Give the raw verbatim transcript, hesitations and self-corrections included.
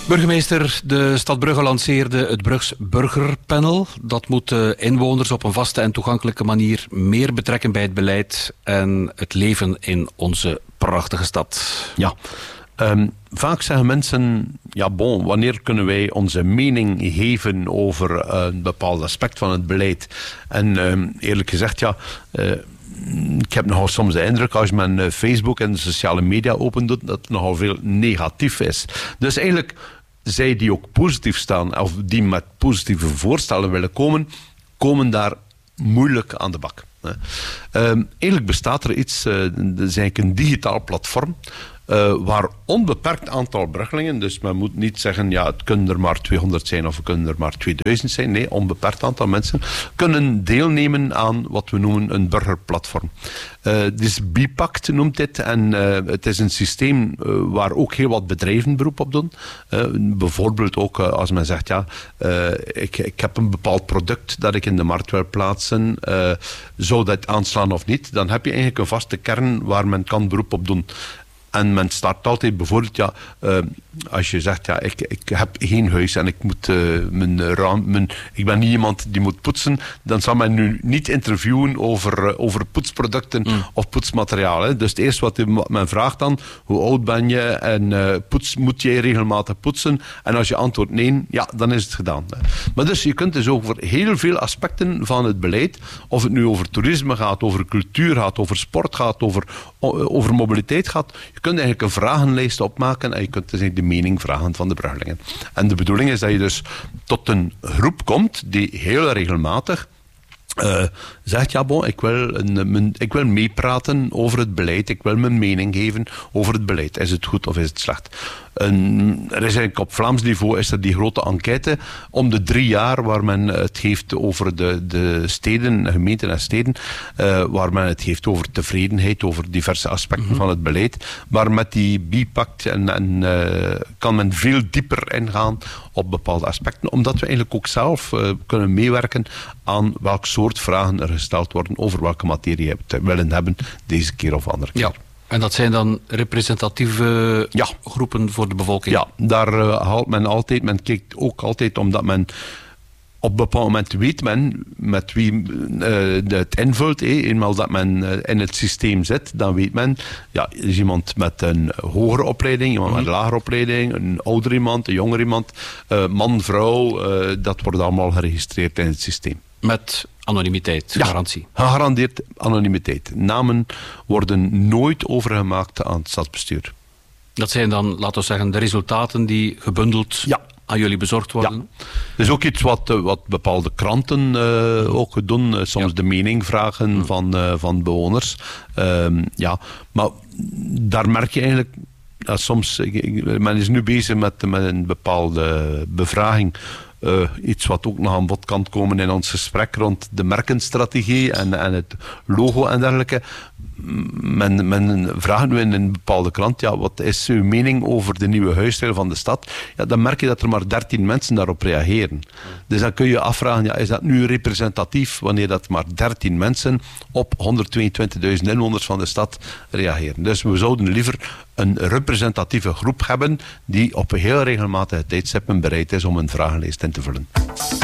Burgemeester, de stad Brugge lanceerde het Brugs Burgerpanel. Dat moet de inwoners op een vaste en toegankelijke manier meer betrekken bij het beleid en het leven in onze prachtige stad. Ja, um, vaak zeggen mensen, ja bon, wanneer kunnen wij onze mening geven over een bepaald aspect van het beleid? En um, eerlijk gezegd, ja... Uh, Ik heb nogal soms de indruk, als je mijn Facebook en de sociale media opendoet, dat het nogal veel negatief is. Dus eigenlijk, zij die ook positief staan, of die met positieve voorstellen willen komen, komen daar moeilijk aan de bak. Um, eigenlijk bestaat er iets, uh, dat is eigenlijk een digitaal platform, Uh, waar onbeperkt aantal Bruggelingen, dus men moet niet zeggen, ja, het kunnen er maar tweehonderd zijn of het kunnen er maar tweeduizend zijn. Nee, onbeperkt aantal mensen kunnen deelnemen aan wat we noemen een burgerplatform. Uh, dus Bipact noemt dit en uh, het is een systeem uh, waar ook heel wat bedrijven beroep op doen. Uh, bijvoorbeeld ook uh, als men zegt, ja, uh, ik, ik heb een bepaald product dat ik in de markt wil plaatsen, uh, zou dat aanslaan of niet, dan heb je eigenlijk een vaste kern waar men kan beroep op doen. En men start altijd bijvoorbeeld, ja, uh, als je zegt, ja, ik, ik heb geen huis en ik moet uh, mijn raam, mijn, ik ben niet iemand die moet poetsen, dan zal men nu niet interviewen over, uh, over poetsproducten mm. of poetsmateriaal. Hè. Dus het eerste wat men vraagt dan, hoe oud ben je en uh, poets, moet jij regelmatig poetsen? En als je antwoordt nee, ja, dan is het gedaan. Hè. Maar dus je kunt dus over heel veel aspecten van het beleid, of het nu over toerisme gaat, over cultuur gaat, over sport gaat, over, over mobiliteit gaat, je kunt eigenlijk een vragenlijst opmaken en je kunt dus de mening vragen van de Bruggelingen. En de bedoeling is dat je dus tot een groep komt die heel regelmatig Uh, zegt, ja bon, ik wil, een, mijn, ik wil meepraten over het beleid, ik wil mijn mening geven over het beleid. Is het goed of is het slecht? En er is eigenlijk op Vlaams niveau is er die grote enquête om de drie jaar waar men het heeft over de, de steden, gemeenten en steden, uh, waar men het heeft over tevredenheid, over diverse aspecten mm-hmm. van het beleid. Maar met die Bipact en, en, uh, kan men veel dieper ingaan op bepaalde aspecten, omdat we eigenlijk ook zelf uh, kunnen meewerken aan welk soort vragen er gesteld worden over welke materie we willen hebben deze keer of andere keer. Ja. En dat zijn dan representatieve ja. groepen voor de bevolking? Ja, daar uh, haalt men altijd, men kijkt ook altijd omdat men op een bepaald moment weet men met wie uh, het invult. Eh. Eenmaal dat men uh, in het systeem zit, dan weet men, ja, er is iemand met een hogere opleiding, iemand mm-hmm. met een lagere opleiding, een ouder iemand, een jonger iemand, uh, man, vrouw, uh, dat wordt allemaal geregistreerd in het systeem. Met anonimiteit, ja, garantie? Gegarandeerd anonimiteit. Namen worden nooit overgemaakt aan het stadsbestuur. Dat zijn dan, laten we zeggen, de resultaten die gebundeld ja. aan jullie bezorgd worden? Ja. Dat is ook iets wat, wat bepaalde kranten uh, ook doen. Uh, soms ja. de mening vragen mm. van, uh, van bewoners. Uh, ja. Maar daar merk je eigenlijk... Ja, soms, men is nu bezig met, met een bepaalde bevraging. Uh, iets wat ook nog aan bod kan komen in ons gesprek rond de merkenstrategie en, en het logo en dergelijke. Men, men vraagt nu in een bepaalde krant, ja, wat is uw mening over de nieuwe huisstijl van de stad? Ja, dan merk je dat er maar dertien mensen daarop reageren. Dus dan kun je afvragen, ja, is dat nu representatief wanneer dat maar dertien mensen op honderdtweeëntwintigduizend inwoners van de stad reageren? Dus we zouden liever een representatieve groep hebben die op een heel regelmatige tijdstippen bereid is om een vragenlijst in te vullen.